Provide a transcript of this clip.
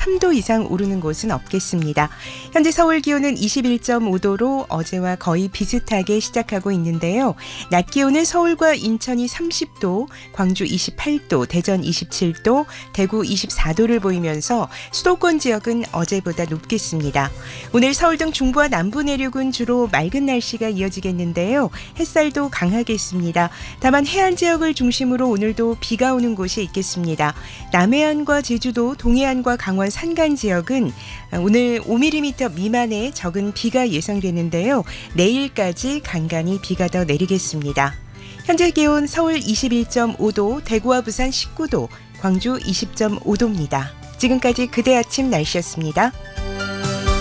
3도 이상 오르는 곳은 없겠습니다. 현재 서울 기온은 21.5도로 어제와 거의 비슷하게 시작하고 있는데요. 낮 기온은 서울과 인천이 30도, 광주 28도, 대전 27도, 대구 24도를 보이면서 수도권 지역은 어제보다 높겠습니다. 오늘 서울 등 중부와 남부 내륙은 주로 맑은 날씨가 이어지겠는데요. 햇살도 강하겠습니다. 다만 해안 지역을 중심으로 오늘도 비가 오는 곳이 있겠습니다. 남해안과 제주도, 동해안과 강원 산간 지역은 오늘 5mm 미만의 적은 비가 예상되는데요. 내일까지 간간히 비가 더 내리겠습니다. 현재 기온 서울 21.5도, 대구와 부산 19도, 광주 20.5도입니다. 지금까지 그대 아침 날씨였습니다.